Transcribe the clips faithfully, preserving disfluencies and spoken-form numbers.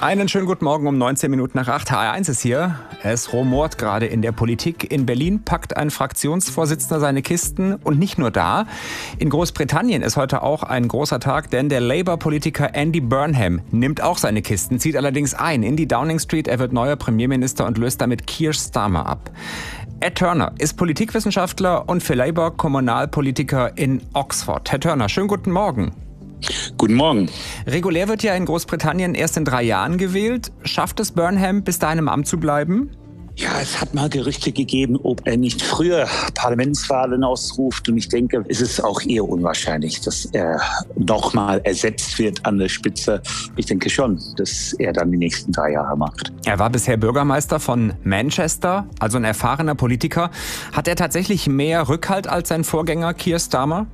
Einen schönen guten Morgen um neunzehn Minuten nach acht. H R eins ist hier. Es rumort gerade in der Politik. In Berlin packt ein Fraktionsvorsitzender seine Kisten. Und nicht nur da. In Großbritannien ist heute auch ein großer Tag, denn der Labour-Politiker Andy Burnham nimmt auch seine Kisten, zieht allerdings ein in die Downing Street. Er wird neuer Premierminister und löst damit Keir Starmer ab. Ed Turner ist Politikwissenschaftler und für Labour Kommunalpolitiker in Oxford. Herr Turner, schönen guten Morgen. Guten Morgen. Regulär wird ja in Großbritannien erst in drei Jahren gewählt. Schafft es Burnham, bis dahin im Amt zu bleiben? Ja, es hat mal Gerüchte gegeben, ob er nicht früher Parlamentswahlen ausruft. Und ich denke, es ist auch eher unwahrscheinlich, dass er nochmal ersetzt wird an der Spitze. Ich denke schon, dass er dann die nächsten drei Jahre macht. Er war bisher Bürgermeister von Manchester, also ein erfahrener Politiker. Hat er tatsächlich mehr Rückhalt als sein Vorgänger Keir Starmer?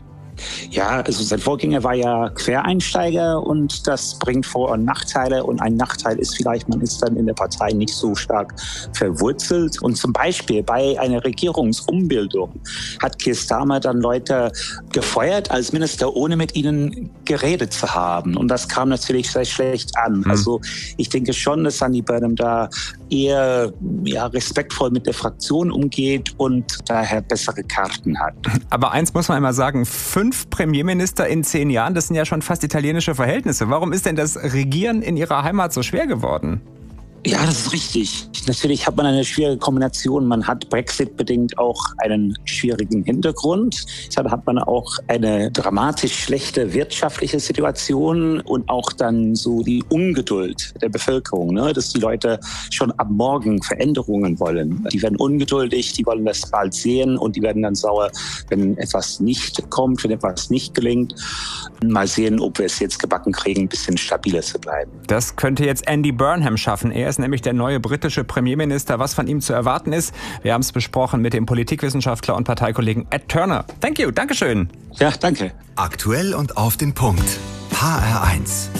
Ja, also sein Vorgänger war ja Quereinsteiger und das bringt Vor- und Nachteile. Und ein Nachteil ist vielleicht, man ist dann in der Partei nicht so stark verwurzelt. Und zum Beispiel bei einer Regierungsumbildung hat Keir Starmer dann Leute gefeuert als Minister, ohne mit ihnen geredet zu haben. Und das kam natürlich sehr schlecht an. Mhm. Also ich denke schon, dass Andy Burnham da eher ja, respektvoll mit der Fraktion umgeht und daher bessere Karten hat. Aber eins muss man einmal sagen, fünf Premierminister in zehn Jahren, das sind ja schon fast italienische Verhältnisse. Warum ist denn das Regieren in Ihrer Heimat so schwer geworden? Ja, das ist richtig. Natürlich hat man eine schwierige Kombination. Man hat Brexit-bedingt auch einen schwierigen Hintergrund. Dann hat man auch eine dramatisch schlechte wirtschaftliche Situation und auch dann so die Ungeduld der Bevölkerung, ne? Dass die Leute schon ab morgen Veränderungen wollen. Die werden ungeduldig, die wollen das bald sehen und die werden dann sauer, wenn etwas nicht kommt, wenn etwas nicht gelingt. Mal sehen, ob wir es jetzt gebacken kriegen, ein bisschen stabiler zu bleiben. Das könnte jetzt Andy Burnham schaffen. Er ist nämlich der neue britische Premierminister. Was von ihm zu erwarten ist, wir haben es besprochen mit dem Politikwissenschaftler und Parteikollegen Ed Turner. Thank you, Dankeschön. Ja, danke. Aktuell und auf den Punkt. H R eins.